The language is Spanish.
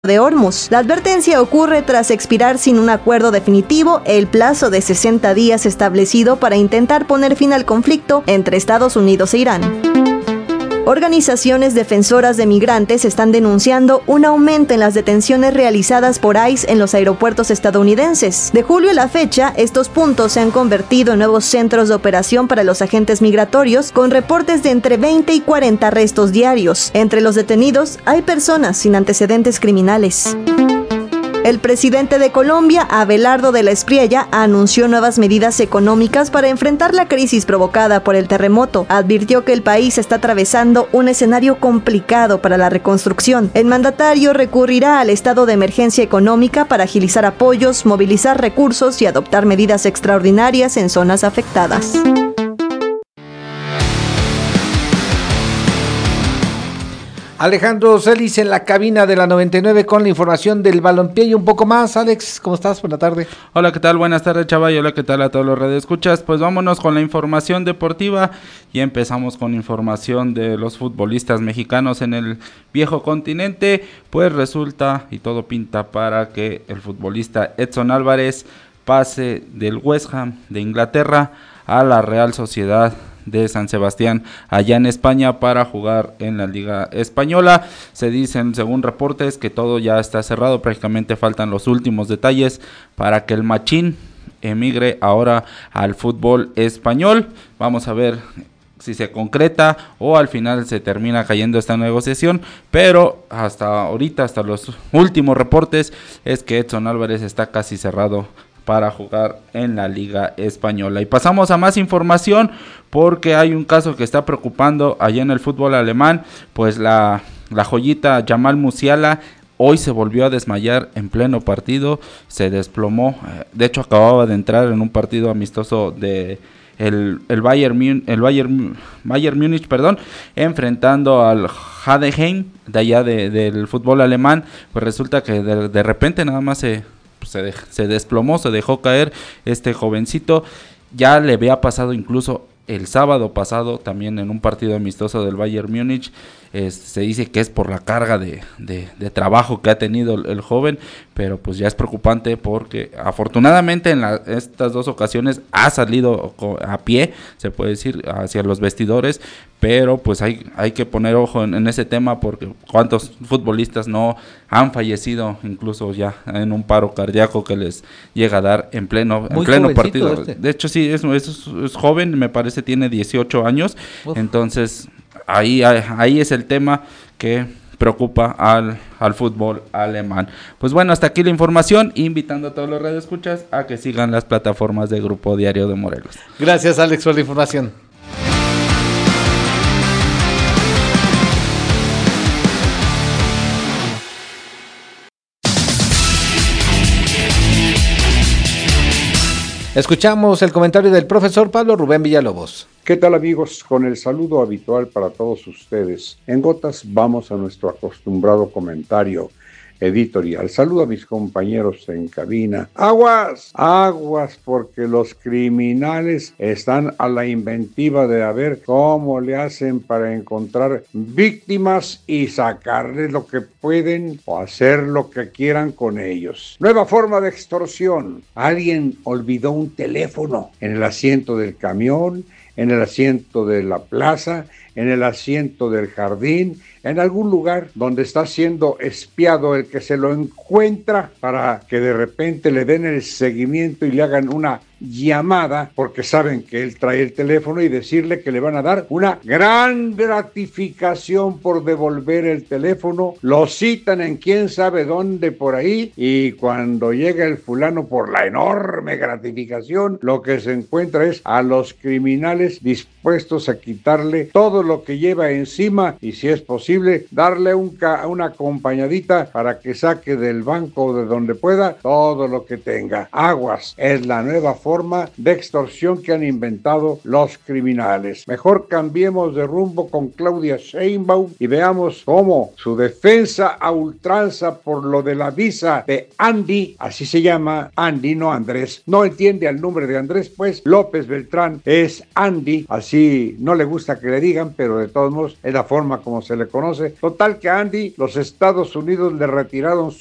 de Hormuz. La advertencia ocurre tras expirar sin un acuerdo definitivo el plazo de 60 días establecido para intentar poner fin al conflicto entre Estados Unidos e Irán. Organizaciones defensoras de migrantes están denunciando un aumento en las detenciones realizadas por ICE en los aeropuertos estadounidenses. De julio a la fecha, estos puntos se han convertido en nuevos centros de operación para los agentes migratorios, con reportes de entre 20 y 40 arrestos diarios. Entre los detenidos hay personas sin antecedentes criminales. El presidente de Colombia, Abelardo de la Espriella, anunció nuevas medidas económicas para enfrentar la crisis provocada por el terremoto. Advirtió que el país está atravesando un escenario complicado para la reconstrucción. El mandatario recurrirá al estado de emergencia económica para agilizar apoyos, movilizar recursos y adoptar medidas extraordinarias en zonas afectadas. Alejandro Celis en la cabina de la 99 con la información del balompié y un poco más. Alex, ¿cómo estás? Buena tarde. Hola, ¿qué tal? Buenas tardes, Chava, y hola, ¿qué tal a todos los radioescuchas? Pues vámonos con la información deportiva y empezamos con información de los futbolistas mexicanos en el viejo continente. Pues resulta y todo pinta para que el futbolista Edson Álvarez pase del West Ham de Inglaterra a la Real Sociedad de San Sebastián allá en España para jugar en la Liga Española. Se dicen, según reportes, que todo ya está cerrado, prácticamente faltan los últimos detalles para que el machín emigre ahora al fútbol español. Vamos a ver si se concreta o al final se termina cayendo esta negociación, pero hasta ahorita, hasta los últimos reportes, es que Edson Álvarez está casi cerrado para jugar en la Liga Española. Y pasamos a más información porque hay un caso que está preocupando allá en el fútbol alemán. Pues la joyita Jamal Musiala hoy se volvió a desmayar en pleno partido, se desplomó. De hecho acababa de entrar en un partido amistoso de el Bayern Múnich, enfrentando al Heidenheim de allá del fútbol alemán. Pues resulta que de repente nada más se desplomó, se dejó caer este jovencito. Ya le había pasado incluso el sábado pasado también en un partido amistoso del Bayern Múnich. Se dice que es por la carga de trabajo que ha tenido el joven, pero pues ya es preocupante porque afortunadamente en estas dos ocasiones ha salido a pie, se puede decir, hacia los vestidores, pero pues hay que poner ojo en ese tema porque cuántos futbolistas no han fallecido incluso ya en un paro cardíaco que les llega a dar en pleno partido. De hecho sí, es joven, me parece tiene 18 años. Uf. Entonces ahí es el tema que preocupa al fútbol alemán. Pues bueno, hasta aquí la información, invitando a todos los radioescuchas a que sigan las plataformas de Grupo Diario de Morelos. Gracias, Alex, por la información. Escuchamos el comentario del profesor Pablo Rubén Villalobos. ¿Qué tal, amigos? Con el saludo habitual para todos ustedes. En gotas vamos a nuestro acostumbrado comentario editorial. Saludo a mis compañeros en cabina. ¡Aguas! ¡Aguas! Porque los criminales están a la inventiva de a ver cómo le hacen para encontrar víctimas y sacarles lo que pueden o hacer lo que quieran con ellos. Nueva forma de extorsión. Alguien olvidó un teléfono en el asiento del camión, en el asiento de la plaza, en el asiento del jardín, en algún lugar donde está siendo espiado el que se lo encuentra para que de repente le den el seguimiento y le hagan una llamada porque saben que él trae el teléfono y decirle que le van a dar una gran gratificación por devolver el teléfono. Lo citan en quién sabe dónde por ahí y cuando llega el fulano por la enorme gratificación, lo que se encuentra es a los criminales dispuestos a quitarle todo lo que lleva encima y si es posible darle una acompañadita para que saque del banco o de donde pueda todo lo que tenga. Aguas, es la nueva forma de extorsión que han inventado los criminales. Mejor cambiemos de rumbo con Claudia Sheinbaum y veamos cómo su defensa a ultranza por lo de la visa de Andy, así se llama Andy, no Andrés, no entiende al nombre de Andrés, pues López Beltrán es Andy, así no le gusta que le digan, Jordan, pero de todos modos es la forma como se le conoce. Total que a Andy los Estados Unidos le retiraron